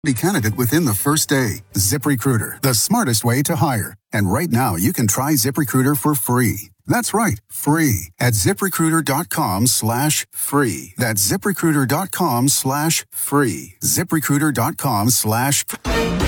candidate within the first day. ZipRecruiter, the smartest way to hire. And right now, you can try ZipRecruiter for free. That's right, free at ZipRecruiter.com/free. That's ZipRecruiter.com/free. ZipRecruiter.com/free.